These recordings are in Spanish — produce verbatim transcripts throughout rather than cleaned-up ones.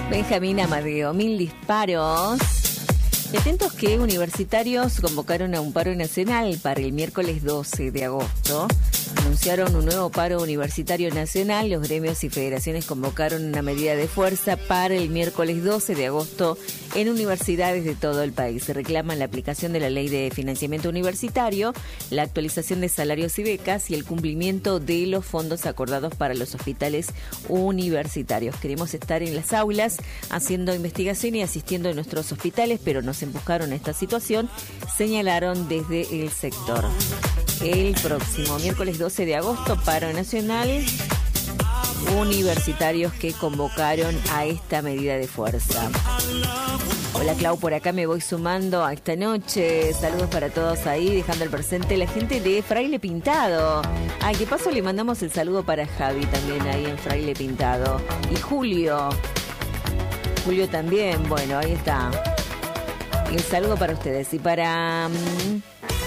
Benjamín Amadeo, mil disparos. Y atentos que universitarios convocaron a un paro nacional para el miércoles doce de agosto. Anunciaron un nuevo paro universitario nacional. Los gremios y federaciones convocaron una medida de fuerza para el miércoles doce de agosto en universidades de todo el país. Se reclaman la aplicación de la ley de financiamiento universitario, la actualización de salarios y becas y el cumplimiento de los fondos acordados para los hospitales universitarios. Queremos estar en las aulas haciendo investigación y asistiendo en nuestros hospitales, pero nos empujaron a esta situación, señalaron desde el sector. El próximo miércoles doce de agosto, paro nacional, universitarios que convocaron a esta medida de fuerza. Hola Clau, por acá me voy sumando a esta noche. Saludos para todos ahí, dejando el presente la gente de Fraile Pintado. Ay, qué paso le mandamos el saludo para Javi también ahí en Fraile Pintado. Y Julio. Julio también, bueno, ahí está. El saludo para ustedes y para um,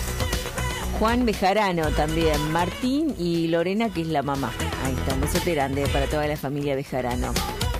Juan Bejarano también, Martín y Lorena, que es la mamá. Ahí está, un besote grande para toda la familia Bejarano.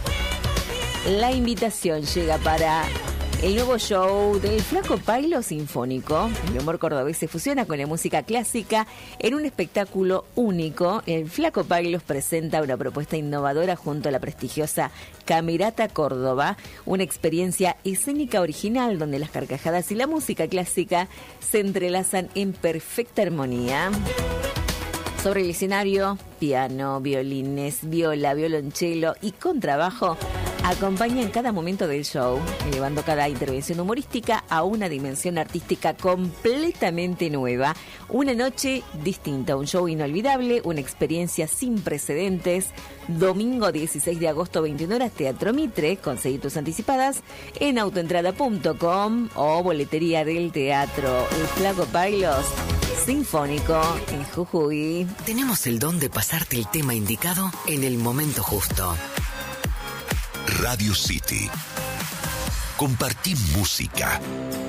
La invitación llega para el nuevo show del Flaco Pailo Sinfónico. El humor cordobés se fusiona con la música clásica en un espectáculo único. El Flaco Pailo presenta una propuesta innovadora junto a la prestigiosa Camerata Córdoba, una experiencia escénica original donde las carcajadas y la música clásica se entrelazan en perfecta armonía. Sobre el escenario, piano, violines, viola, violonchelo y contrabajo acompañan cada momento del show, elevando cada intervención humorística a una dimensión artística completamente nueva. Una noche distinta, un show inolvidable, una experiencia sin precedentes. Domingo dieciséis de agosto, veintiuna horas, Teatro Mitre. Conseguí tus anticipadas en autoentrada punto com o boletería del teatro. El Flaco Pailos Sinfónico en Jujuy. Tenemos el don de pasarte el tema indicado en el momento justo. Radio City. Compartí música.